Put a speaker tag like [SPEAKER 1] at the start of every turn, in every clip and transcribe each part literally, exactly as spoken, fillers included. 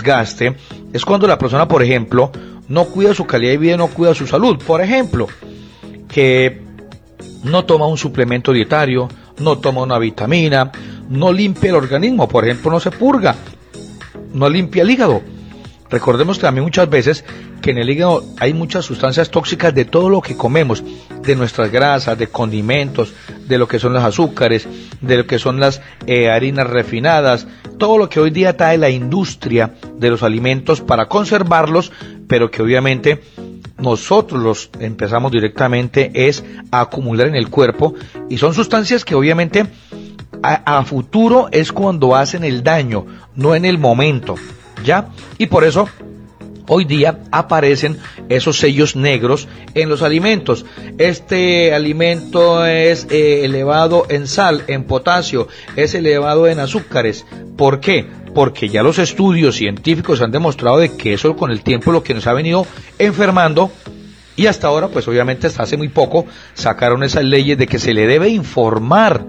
[SPEAKER 1] desgaste es cuando la persona, por ejemplo, no cuida su calidad de vida y no cuida su salud. Por ejemplo, que no toma un suplemento dietario, no toma una vitamina, no limpia el organismo, por ejemplo, no se purga, no limpia el hígado. Recordemos también muchas veces que en el hígado hay muchas sustancias tóxicas de todo lo que comemos, de nuestras grasas, de condimentos, de lo que son los azúcares, de lo que son las eh, harinas refinadas, todo lo que hoy día trae la industria de los alimentos para conservarlos, pero que obviamente nosotros los empezamos directamente es a acumular en el cuerpo, y son sustancias que obviamente a, a futuro es cuando hacen el daño, no en el momento, ¿ya? Y por eso hoy día aparecen esos sellos negros en los alimentos. Este alimento es eh, elevado en sal, en potasio, es elevado en azúcares. ¿Por qué? Porque ya los estudios científicos han demostrado de que eso con el tiempo es lo que nos ha venido enfermando, y hasta ahora, pues obviamente hasta hace muy poco, sacaron esas leyes de que se le debe informar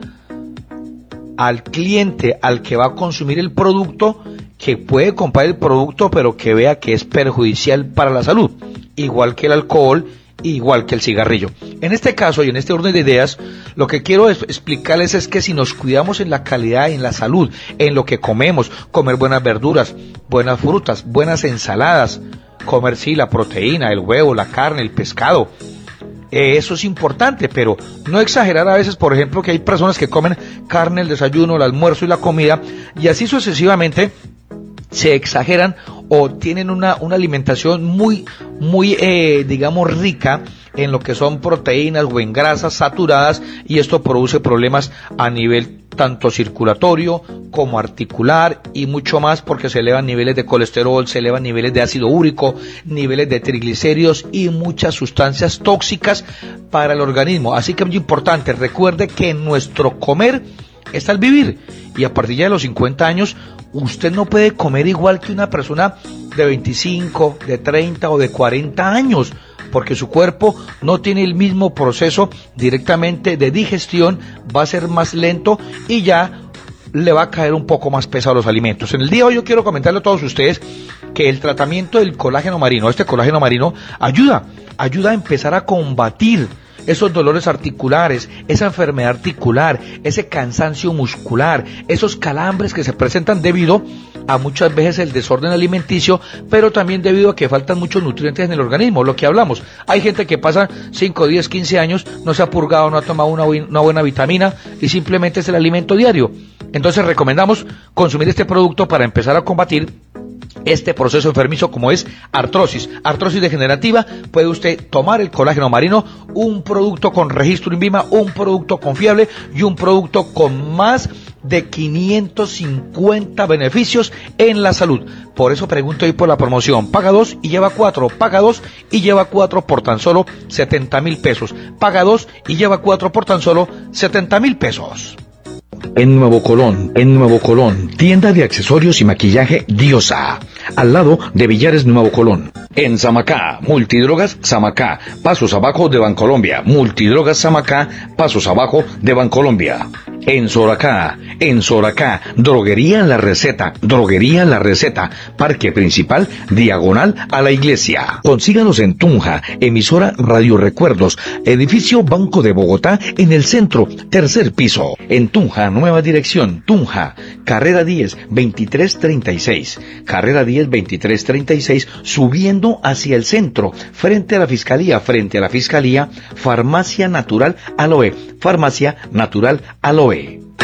[SPEAKER 1] al cliente, al que va a consumir el producto, que puede comprar el producto, pero que vea que es perjudicial para la salud, igual que el alcohol, igual que el cigarrillo. En este caso y en este orden de ideas, lo que quiero es explicarles es que si nos cuidamos en la calidad, en la salud, en lo que comemos, comer buenas verduras, buenas frutas, buenas ensaladas, comer sí la proteína, el huevo, la carne, el pescado, eh, eso es importante, pero no exagerar a veces, por ejemplo, que hay personas que comen carne, el desayuno, el almuerzo y la comida, y así sucesivamente se exageran o tienen una, una alimentación muy, muy, eh, digamos, rica en lo que son proteínas o en grasas saturadas, y esto produce problemas a nivel tanto circulatorio como articular y mucho más, porque se elevan niveles de colesterol, se elevan niveles de ácido úrico, niveles de triglicéridos y muchas sustancias tóxicas para el organismo. Así que es muy importante, recuerde que en nuestro comer está el vivir, y a partir ya de los cincuenta años usted no puede comer igual que una persona de veinticinco, de treinta o de cuarenta años, porque su cuerpo no tiene el mismo proceso directamente de digestión, va a ser más lento y ya le va a caer un poco más pesado los alimentos. En el día de hoy yo quiero comentarle a todos ustedes que el tratamiento del colágeno marino, este colágeno marino ayuda, ayuda a empezar a combatir esos dolores articulares, esa enfermedad articular, ese cansancio muscular, esos calambres que se presentan debido a muchas veces el desorden alimenticio, pero también debido a que faltan muchos nutrientes en el organismo, lo que hablamos. Hay gente que pasa cinco, diez, quince años, no se ha purgado, no ha tomado una, una buena vitamina y simplemente es el alimento diario. Entonces recomendamos consumir este producto para empezar a combatir este proceso enfermizo como es artrosis, artrosis degenerativa. Puede usted tomar el colágeno marino, un producto con registro INVIMA, un producto confiable y un producto con más de quinientos cincuenta beneficios en la salud. Por eso pregunto hoy por la promoción, paga dos y lleva cuatro, paga dos y lleva cuatro por tan solo setenta mil pesos, paga dos y lleva cuatro por tan solo setenta mil pesos.
[SPEAKER 2] En Nuevo Colón, en Nuevo Colón, tienda de accesorios y maquillaje Diosa, al lado de Villares Nuevo Colón. En Samacá, Multidrogas Samacá, pasos abajo de Bancolombia, Multidrogas Samacá, pasos abajo de Bancolombia. En Soracá, en Soracá, Droguería La Receta, Droguería La Receta, Parque Principal, diagonal a la iglesia. Consíganos en Tunja, emisora Radio Recuerdos, edificio Banco de Bogotá, en el centro, tercer piso. En Tunja, nueva dirección, Tunja, carrera diez, veintitrés treinta y seis, carrera diez, veintitrés treinta y seis, subiendo hacia el centro, frente a la Fiscalía, frente a la Fiscalía, Farmacia Natural Aloe, Farmacia Natural Aloe.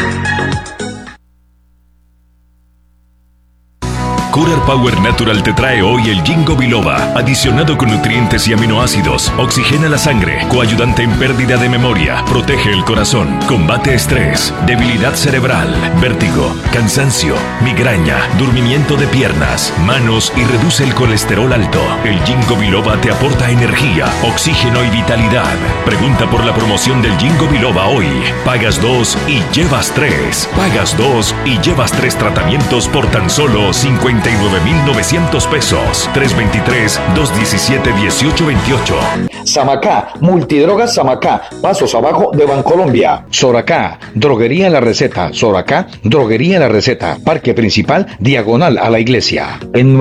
[SPEAKER 3] Curar Power Natural te trae hoy el Ginkgo biloba, adicionado con nutrientes y aminoácidos, oxigena la sangre, coayudante en pérdida de memoria, protege el corazón, combate estrés, debilidad cerebral, vértigo, cansancio, migraña, durmimiento de piernas, manos y reduce el colesterol alto. El Ginkgo biloba te aporta energía, oxígeno y vitalidad. Pregunta por la promoción del Ginkgo biloba hoy. Pagas dos y llevas tres. Pagas dos y llevas tres tratamientos por tan solo cincuenta y nueve mil novecientos pesos. tres dos tres, dos uno siete, uno ocho dos ocho.
[SPEAKER 2] Samacá, Multidrogas Samacá, pasos abajo de Bancolombia. Soracá, Droguería La Receta, Soracá, Droguería La Receta, Parque Principal, diagonal a la iglesia. En